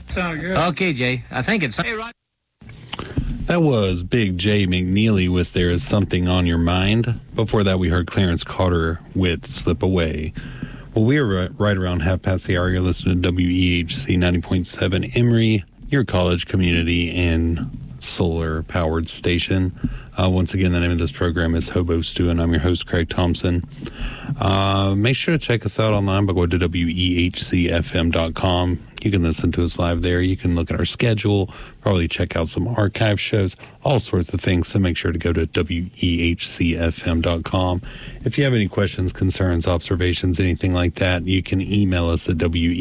Sound good. Okay, Jay. I think it's... Hey, Rod. That was Big J McNeely with There Is Something on Your Mind. Before that, we heard Clarence Carter with Slip Away. Well, we are right around half past the hour. You're listening to WEHC 90.7 Emory, your college community and solar-powered station. Once again, the name of this program is Hobo Stew, and I'm your host, Craig Thompson. Make sure to check us out online by going to WEHCFM.com. You can listen to us live there. You can look at our schedule, probably check out some archive shows, all sorts of things. So make sure to go to WEHCFM.com. If you have any questions, concerns, observations, anything like that, you can email us at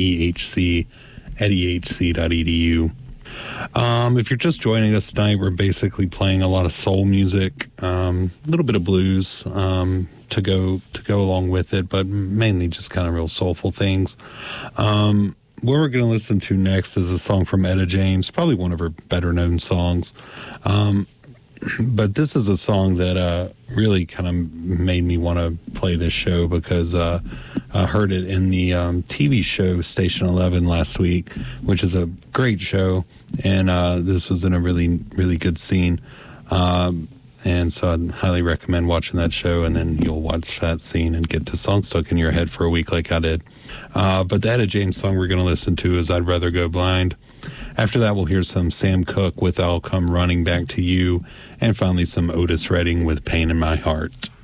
WEHC@ehc.edu. If you're just joining us tonight, we're basically playing a lot of soul music, a little bit of blues to go along with it, but mainly just kind of real soulful things. What we're going to listen to next is a song from Etta James, probably one of her better-known songs. But this is a song that really kind of made me want to play this show because I heard it in the TV show Station 11 last week, which is a great show, and this was in a really, really good scene. And so I'd highly recommend watching that show, and then you'll watch that scene and get the song stuck in your head for a week like I did. But the Etta James song we're going to listen to is I'd Rather Go Blind. After that, we'll hear some Sam Cooke with I'll Come Running Back to You, and finally some Otis Redding with Pain in My Heart.